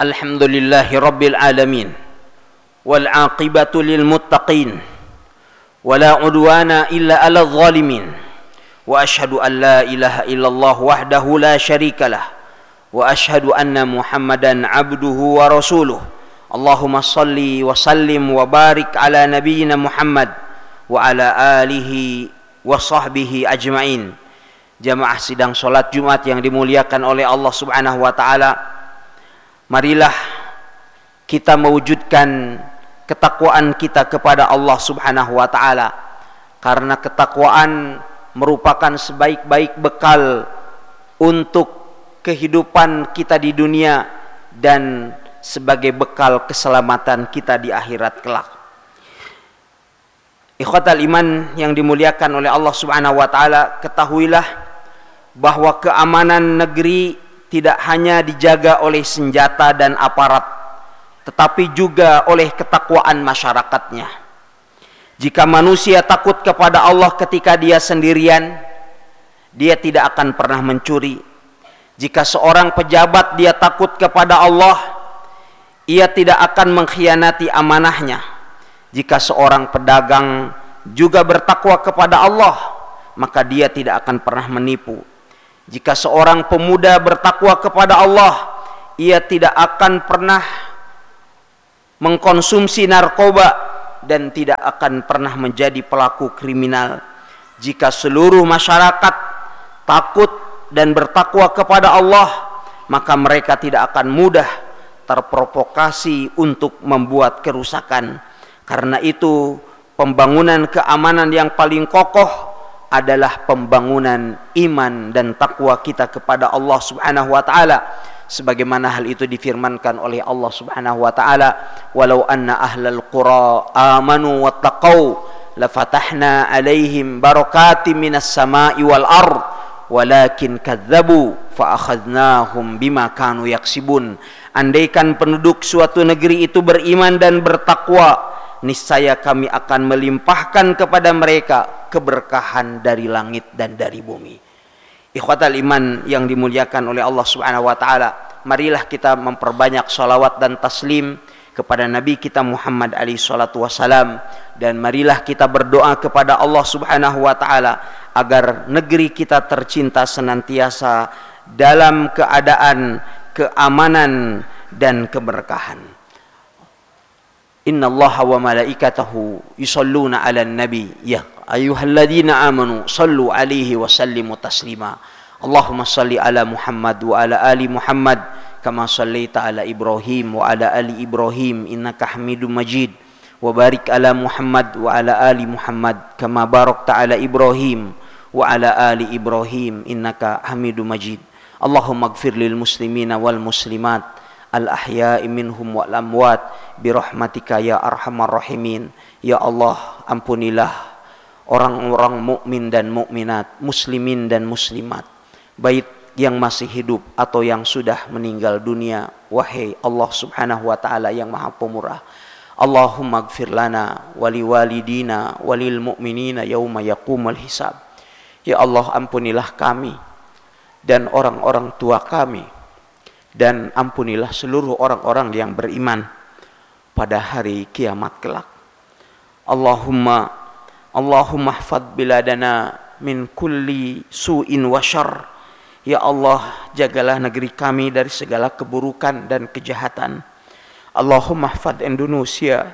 Alhamdulillahi Rabbil Alamin wal aqibatu lil muttaqin wala udwana illa 'alal zalimin wa ashhadu an la ilaha illallah wahdahu la syarikalah wa ashhadu anna Muhammadan abduhu wa rasuluh. Allahumma salli wa sallim wa barik ala nabiyyina Muhammad wa ala alihi wa sahbihi ajma'in. Jamaah sidang salat Jumat yang dimuliakan oleh Allah Subhanahu wa taala, marilah kita mewujudkan ketakwaan kita kepada Allah Subhanahu wa taala, karena ketakwaan merupakan sebaik-baik bekal untuk kehidupan kita di dunia dan sebagai bekal keselamatan kita di akhirat kelak. Ikhwatal iman yang dimuliakan oleh Allah Subhanahu wa taala, ketahuilah bahwa keamanan negeri tidak hanya dijaga oleh senjata dan aparat, tetapi juga oleh ketakwaan masyarakatnya. Jika manusia takut kepada Allah ketika dia sendirian, dia tidak akan pernah mencuri. Jika seorang pejabat dia takut kepada Allah, ia tidak akan mengkhianati amanahnya. Jika seorang pedagang juga bertakwa kepada Allah, maka dia tidak akan pernah menipu. Jika seorang pemuda bertakwa kepada Allah, ia tidak akan pernah mengkonsumsi narkoba dan tidak akan pernah menjadi pelaku kriminal. Jika seluruh masyarakat takut dan bertakwa kepada Allah, maka mereka tidak akan mudah terprovokasi untuk membuat kerusakan. Karena itu, pembangunan keamanan yang paling kokoh adalah pembangunan iman dan takwa kita kepada Allah Subhanahu wa taala, sebagaimana hal itu difirmankan oleh Allah Subhanahu wa taala, walau anna ahlal qura amanu wattaqau lafatahna alaihim barakatim minas sama'i wal ard walakin kadzabu fa akhadnahum bima kanu yaksibun. Andaikan penduduk suatu negeri itu beriman dan bertakwa, niscaya kami akan melimpahkan kepada mereka keberkahan dari langit dan dari bumi. Ikhwatal iman yang dimuliakan oleh Allah Subhanahu wa taala, marilah kita memperbanyak salawat dan taslim kepada Nabi kita Muhammad alaihi salatu wasalam, dan marilah kita berdoa kepada Allah Subhanahu wa taala agar negeri kita tercinta senantiasa dalam keadaan keamanan dan keberkahan. Inna Allaha wa malaikatahu yusalluna 'alan nabi ya ayyuhalladzina amanu sallu 'alaihi wa sallimu taslima. Allahumma salli ala Muhammad wa ala ali Muhammad kama shallaita ala Ibrahim wa ala ali Ibrahim innaka Hamidum Majid, wa barik ala Muhammad wa ala ali Muhammad kama barakta ala Ibrahim wa ala ali Ibrahim innaka Hamidum Majid. Allahumma ighfir lil muslimina wal muslimat al-ahya'i minhum wal amwat birahmatika ya arhamar rahimin. Ya Allah, ampunilah orang-orang mukmin dan mukminat, muslimin dan muslimat, baik yang masih hidup atau yang sudah meninggal dunia. Wahai Allah Subhanahu wa taala yang Maha Pemurah, Allahumma ighfir lana wa liwalidina wa lil mu'minina yauma yaqumul hisab. Ya Allah, ampunilah kami dan orang-orang tua kami, dan ampunilah seluruh orang-orang yang beriman pada hari kiamat kelak. Allahumma hafadz biladana min kulli su'in wa syarr. Ya Allah, jagalah negeri kami dari segala keburukan dan kejahatan. Allahumma hafadz Indonesia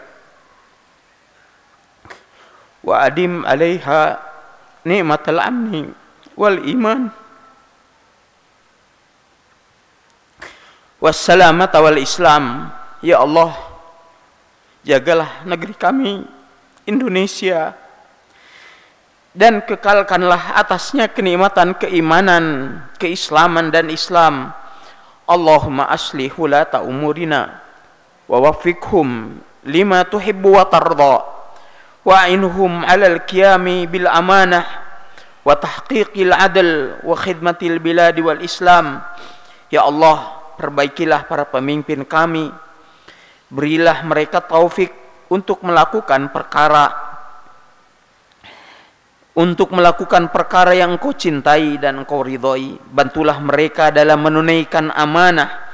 wa adim 'alaiha ni'matal amni wal iman wassalamata wal Islam. Ya Allah, jagalah negeri kami Indonesia dan kekalkanlah atasnya kenikmatan keimanan, keislaman dan Islam. Allahumma aslih wulata umurina wa waffiqhum lima tuhibbu wa tarda wa a'inhum 'alal qiyami bil amanah wa tahqiqil 'adl wa khidmatil biladi wal Islam. Ya Allah, perbaikilah para pemimpin kami, berilah mereka taufik untuk melakukan perkara yang Engkau cintai dan Engkau ridhoi. Bantulah mereka dalam menunaikan amanah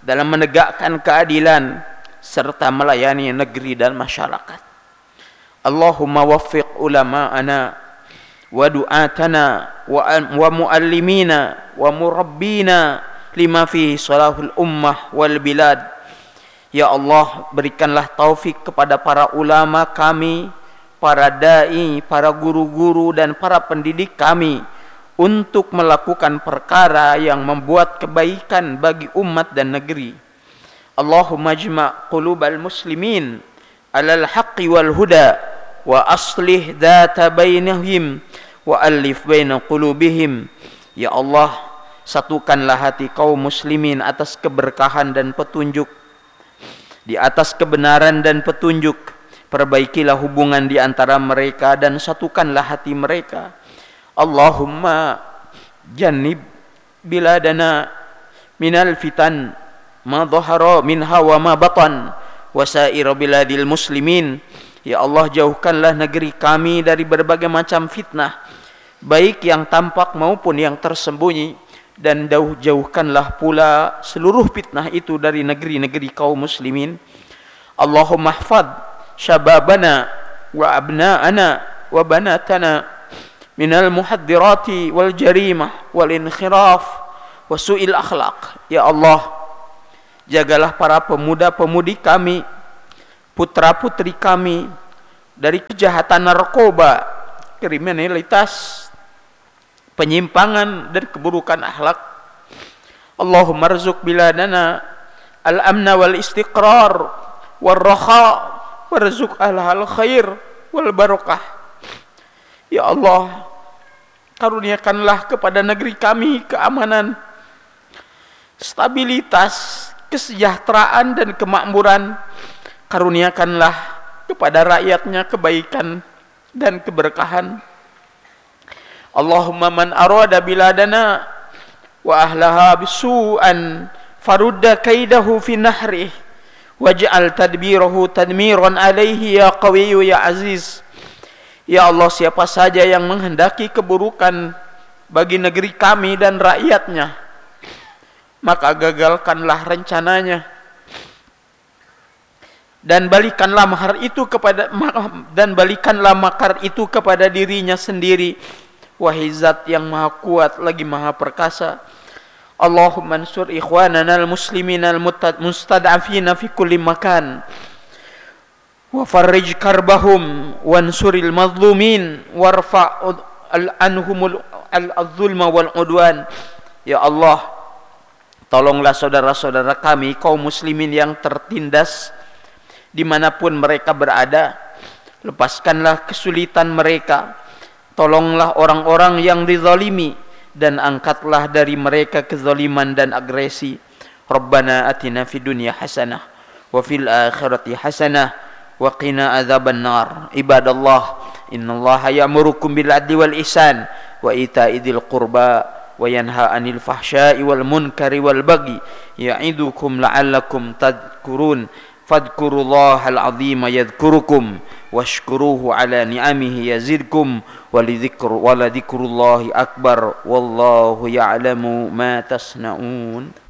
dalam menegakkan keadilan serta melayani negeri dan masyarakat. Allahumma waffiq ulama'ana wa du'atana wa muallimina wa murabbina lima fihi salahul ummah wal bilad. Ya Allah, berikanlah taufik kepada para ulama kami, para dai, para guru-guru dan para pendidik kami untuk melakukan perkara yang membuat kebaikan bagi umat dan negeri. Allahumma jma' qulubal muslimin alal haqqi wal huda wa aslih dhata bainahum wa alif baina qulubihim. Ya Allah, satukanlah hati kaum muslimin atas keberkahan dan petunjuk, di atas kebenaran dan petunjuk. Perbaikilah hubungan di antara mereka dan satukanlah hati mereka. Allahumma jannib biladana minal fitan ma dhahara minha wa ma batan wa sa'ir biladil muslimin. Ya Allah, jauhkanlah negeri kami dari berbagai macam fitnah, baik yang tampak maupun yang tersembunyi, dan jauhkanlah pula seluruh fitnah itu dari negeri-negeri kaum muslimin. Allahumma hfadz syababana wa abna'ana wa banatana minal muhaddirati wal jarimah wal inkhiraf wa su'il akhlaq. Ya Allah, jagalah para pemuda-pemudi kami, putra-putri kami dari kejahatan narkoba, kriminalitas, penyimpangan dan keburukan akhlak. Allahumma rzuq biladana al-amna wal istiqrar wal raha warzuq al khair wal barakah. Ya Allah, karuniakanlah kepada negeri kami keamanan, stabilitas, kesejahteraan dan kemakmuran. Karuniakanlah kepada rakyatnya kebaikan dan keberkahan. Allahumma man arada biladana wa ahlaha bisu'an farudda kaidahu fi nahrih waj'al tadbirahu tadmiran alaihi ya qawiyyu ya aziz. Ya Allah, siapa saja yang menghendaki keburukan bagi negeri kami dan rakyatnya, maka gagalkanlah rencananya dan balikanlah makar itu kepada dirinya sendiri. Wahai Zat yang maha kuat lagi maha perkasa. Allahumma ansur ikhwanana al-muslimin al-mustad'afina fi kulli makan wa farrij karbahum wansuril mazlumin warfa' anhumul al-zulma wal udwan. Ya Allah, tolonglah saudara-saudara kami kaum muslimin yang tertindas dimanapun mereka berada. Lepaskanlah kesulitan mereka, tolonglah orang-orang yang dizalimi, dan angkatlah dari mereka kezaliman dan agresi. Rabbana atina fid dunya hasanah wa fil akhirati hasanah wa qina adzaban nar. Ibadallah, innallaha ya'murukum bil adli wal ihsan wa ita'i dzil qurba wa yanha 'anil fahsya'i wal munkari wal baghi ya'idukum la'allakum tadhkurun. Fadhkurullahal 'azima yadhkurukum washkuruhu 'ala ni'amihi yazidkum wa la dzikrullahi akbar wallahu ya'lamu ma tasna'un.